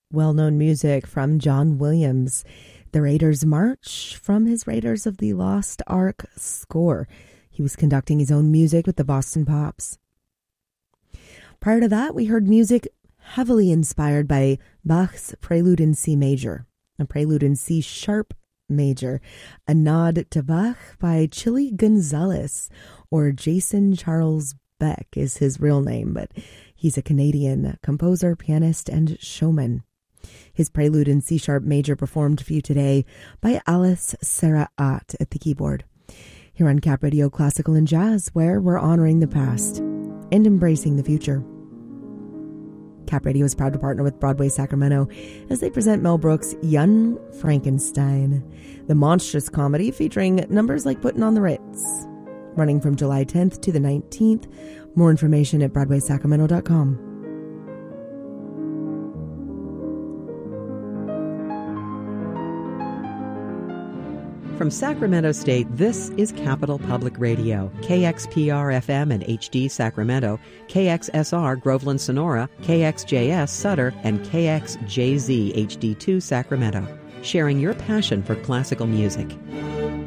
well-known music from John Williams. The Raiders March from his Raiders of the Lost Ark score. He was conducting his own music with the Boston Pops. Prior to that, we heard music heavily inspired by Bach's Prelude in C major, a Prelude in C sharp major, a nod to Bach by Chili Gonzalez, or Jason Charles Beck is his real name, but he's a Canadian composer, pianist, and showman. His Prelude in C sharp major performed for you today by Alice Sarah Ott at the keyboard. Here on Cap Radio Classical and Jazz, where we're honoring the past and embracing the future. Cap Radio is proud to partner with Broadway Sacramento as they present Mel Brooks' Young Frankenstein, the monstrous comedy featuring numbers like Puttin' on the Ritz. Running from July 10th to the 19th. More information at BroadwaySacramento.com. From Sacramento State, this is Capital Public Radio, KXPR-FM and HD Sacramento, KXSR Groveland Sonora, KXJS Sutter, and KXJZ HD2 Sacramento, sharing your passion for classical music.